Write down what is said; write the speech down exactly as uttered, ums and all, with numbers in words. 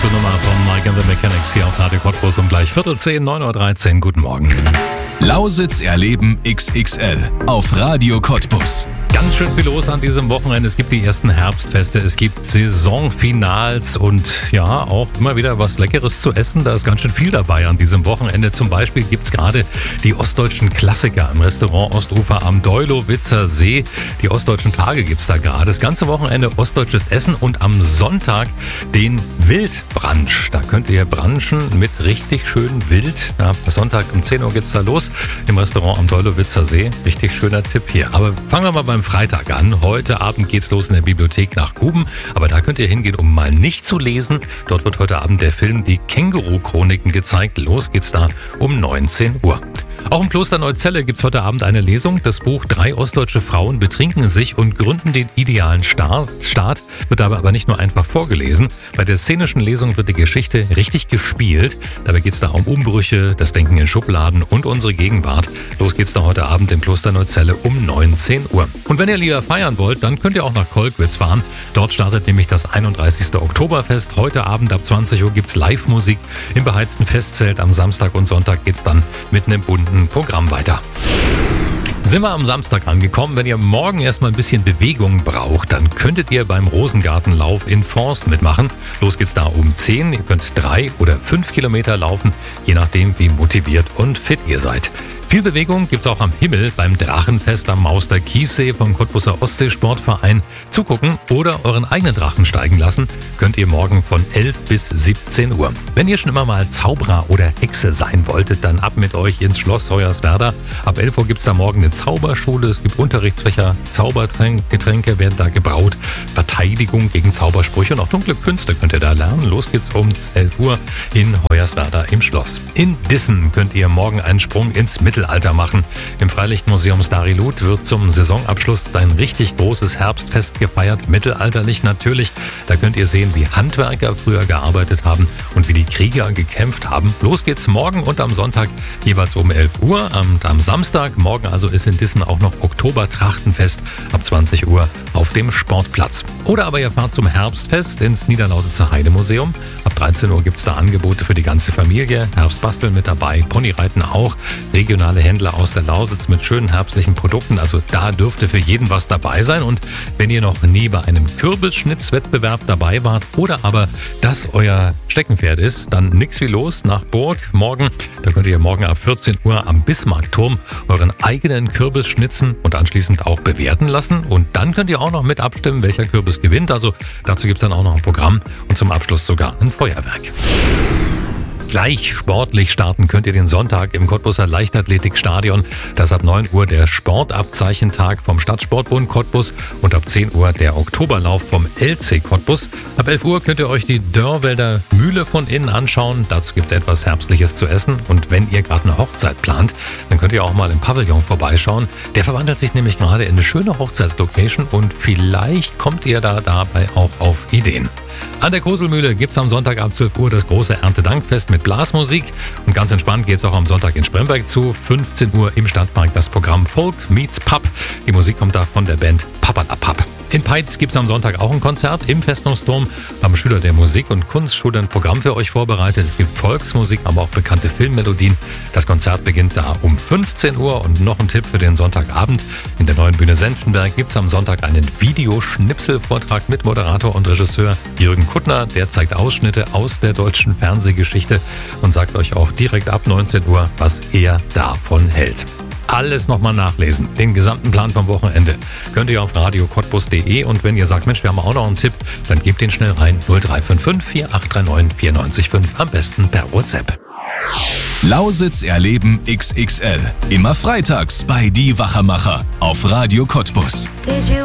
Schlüsselnummer von Mike and the Mechanics hier auf Radio Cottbus um gleich Viertel zehn, neun Uhr dreizehn. Guten Morgen. Lausitz erleben X X L auf Radio Cottbus. Ganz schön viel los an diesem Wochenende. Es gibt die ersten Herbstfeste, es gibt Saisonfinals und ja, auch immer wieder was Leckeres zu essen. Da ist ganz schön viel dabei an diesem Wochenende. Zum Beispiel gibt es gerade die ostdeutschen Klassiker im Restaurant Ostufer am Deulowitzer See. Die ostdeutschen Tage gibt es da gerade. Das ganze Wochenende ostdeutsches Essen und am Sonntag den Wildbrunch. Da könnt ihr brunchen mit richtig schön Wild. Ja, Sonntag um zehn Uhr geht's da los im Restaurant am Deulowitzer See. Richtig schöner Tipp hier. Aber fangen wir mal beim Freitag an. Heute Abend geht's los in der Bibliothek nach Guben. Aber da könnt ihr hingehen, um mal nicht zu lesen. Dort wird heute Abend der Film Die Känguru-Chroniken gezeigt. Los geht's da um neunzehn Uhr. Auch im Kloster Neuzelle gibt's heute Abend eine Lesung. Das Buch Drei ostdeutsche Frauen betrinken sich und gründen den idealen Staat, Staat wird dabei aber nicht nur einfach vorgelesen. Bei der szenischen Lesung wird die Geschichte richtig gespielt. Dabei geht's da um Umbrüche, das Denken in Schubladen und unsere Gegenwart. Los geht's da heute Abend im Kloster Neuzelle um neunzehn Uhr. Und wenn ihr lieber feiern wollt, dann könnt ihr auch nach Kolkwitz fahren. Dort startet nämlich das einunddreißigste Oktoberfest. Heute Abend ab zwanzig Uhr gibt's Live-Musik im beheizten Festzelt. Am Samstag und Sonntag geht's dann mit einem bunten Programm weiter. Sind wir am Samstag angekommen. Wenn ihr morgen erstmal ein bisschen Bewegung braucht, dann könntet ihr beim Rosengartenlauf in Forst mitmachen. Los geht's da um zehn. Ihr könnt drei oder fünf Kilometer laufen, je nachdem wie motiviert und fit ihr seid. Viel Bewegung gibt's auch am Himmel beim Drachenfest am Mauster Kiessee vom Cottbuser Ostseesportverein. Zugucken oder euren eigenen Drachen steigen lassen könnt ihr morgen von elf bis siebzehn Uhr. Wenn ihr schon immer mal Zauberer oder Hexe sein wolltet, dann ab mit euch ins Schloss Hoyerswerda. Ab elf Uhr gibt's da morgen eine Zauberschule. Es gibt Unterrichtsfächer, Zaubergetränke werden da gebraut, Verteidigung gegen Zaubersprüche und auch dunkle Künste könnt ihr da lernen. Los geht's um elf Uhr in Hoyerswerda im Schloss. In Dissen könnt ihr morgen einen Sprung ins Mittelalter machen. Im Freilichtmuseum Starilot wird zum Saisonabschluss ein richtig großes Herbstfest gefeiert. Mittelalterlich natürlich. Da könnt ihr sehen, wie Handwerker früher gearbeitet haben und wie die Krieger gekämpft haben. Los geht's morgen und am Sonntag jeweils um elf Uhr. Und am Samstag, morgen also, ist in Dissen auch noch Oktobertrachtenfest ab zwanzig Uhr auf dem Sportplatz. Oder aber ihr fahrt zum Herbstfest ins Niederlausitzer Heidemuseum. Ab dreizehn Uhr gibt's da Angebote für die ganze Familie. Herbstbasteln mit dabei, Ponyreiten auch, regionale Händler aus der Lausitz mit schönen herbstlichen Produkten. Also da dürfte für jeden was dabei sein. Und wenn ihr noch nie bei einem Kürbisschnitzwettbewerb dabei wart oder aber das euer Steckenpferd ist, dann nix wie los nach Burg morgen. Da könnt ihr morgen ab vierzehn Uhr am Bismarckturm euren eigenen Kürbis schnitzen und anschließend auch bewerten lassen. Und dann könnt ihr auch noch mit abstimmen, welcher Kürbis gewinnt. Also dazu gibt's dann auch noch ein Programm und zum Abschluss sogar ein Feuerwerk. Gleich sportlich starten könnt ihr den Sonntag im Cottbuser Leichtathletikstadion. Das ist ab neun Uhr der Sportabzeichentag vom Stadtsportbund Cottbus und ab zehn Uhr der Oktoberlauf vom L C Cottbus. Ab elf Uhr könnt ihr euch die Dörrwälder Mühle von innen anschauen. Dazu gibt es etwas Herbstliches zu essen. Und wenn ihr gerade eine Hochzeit plant, dann könnt ihr auch mal im Pavillon vorbeischauen. Der verwandelt sich nämlich gerade in eine schöne Hochzeitslocation und vielleicht kommt ihr da dabei auch auf Ideen. An der Koselmühle gibt's am Sonntag ab zwölf Uhr das große Erntedankfest mit Blasmusik. Und ganz entspannt geht's auch am Sonntag in Spremberg zu. fünfzehn Uhr im Stadtpark das Programm Folk Meets Pub. Die Musik kommt da von der Band Papalapap. In Peitz gibt's am Sonntag auch ein Konzert im Festungsturm. Haben Schüler der Musik- und Kunstschule ein Programm für euch vorbereitet. Es gibt Volksmusik, aber auch bekannte Filmmelodien. Das Konzert beginnt da um fünfzehn Uhr. Und noch ein Tipp für den Sonntagabend. In der neuen Bühne Senftenberg gibt's am Sonntag einen Videoschnipselvortrag mit Moderator und Regisseur Jürgen Kuttner. Der zeigt Ausschnitte aus der deutschen Fernsehgeschichte und sagt euch auch direkt ab neunzehn Uhr, was er davon hält. Alles nochmal nachlesen. Den gesamten Plan vom Wochenende könnt ihr auf radio cottbus punkt de und wenn ihr sagt, Mensch, wir haben auch noch einen Tipp, dann gebt den schnell rein. null drei fünf fünf vier acht drei neun vier neun fünf, am besten per WhatsApp. Lausitz erleben X X L. Immer freitags bei Die Wachermacher auf Radio Cottbus.